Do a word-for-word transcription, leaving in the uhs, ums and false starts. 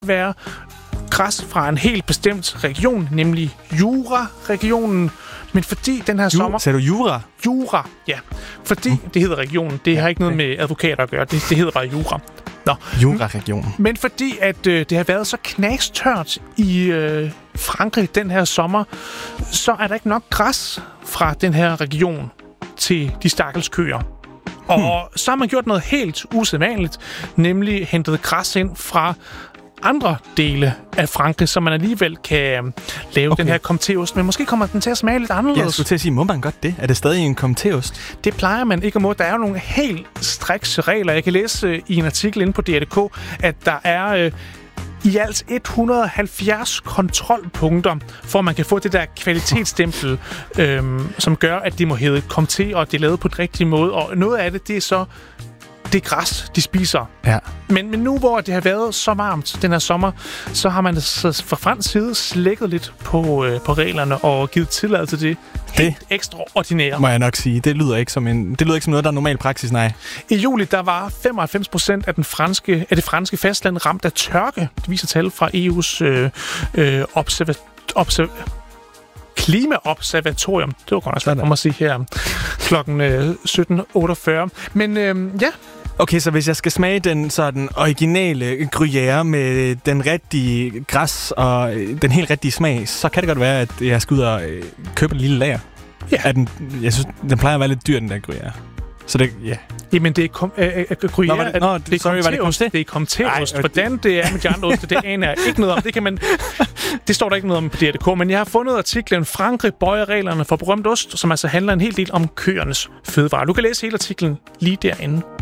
være græs fra en helt bestemt region, nemlig Jura-regionen. Men fordi den her Ju- sommer... Sagde du Jura? Jura, ja. Fordi mm. det hedder regionen. Det har ikke noget med advokater at gøre. Det, det hedder bare Jura. Nå. Jura-regionen. Men fordi at øh, det har været så knastørt i øh, Frankrig den her sommer, så er der ikke nok græs fra den her region til de stakkels køer. Og hmm. så har man gjort noget helt usædvanligt, nemlig hentet græs ind fra andre dele af Frankrig, så man alligevel kan lave okay. den her comté-ost, men måske kommer den til at smage lidt anderledes. Jeg skulle til at sige, må man godt det? Er det stadig en comté-ost? Det plejer man ikke at må. Der er jo nogle helt strikse regler. Jeg kan læse øh, i en artikel inde på D R punktum D K, at der er øh, i alt et hundrede og halvfjerds kontrolpunkter, for at man kan få det der kvalitetsstempel, øh, som gør, at de må hedde comté, og det er lavet på den rigtige måde. Og noget af det, det er så det græs, de spiser. Ja. Men, men nu, hvor det har været så varmt den her sommer, så har man så fra fransk side slækket lidt på, øh, på reglerne og givet tilladelse til det helt ekstraordinære. Må jeg nok sige. Det lyder ikke som en, det lyder ikke som noget, der er normal praksis, nej. I juli, der var femoghalvfems procent af, den franske, af det franske fastland ramt af tørke. Det viser tal fra E U's øh, øh, observatorium. Observ- Klimaobservatorium. Det var godt nok svært at sige her klokken øh, sytten otteogfyrre. Men øh, ja. Okay, så hvis jeg skal smage den sådan originale gruyère med den rigtige græs og den helt rigtige smag, så kan det godt være, at jeg skal ud og øh, købe en lille lager. Ja. Er den, jeg synes, den plejer at være lidt dyr, den der gruyère. Så det, ja. Jamen, det er kom, øh, øh, gruyère. Nå, var det, nå, det er sorry, var det comté-ost. Det er comté-ost. Hvordan det er med de andre oste, det aner jeg ikke noget om. Det kan man... Det står der ikke noget om på D R punktum D K, men jeg har fundet artiklen Frankrig bøjer reglerne for berømt ost, som altså handler en hel del om køernes fødevarer. Du kan læse hele artiklen lige derinde.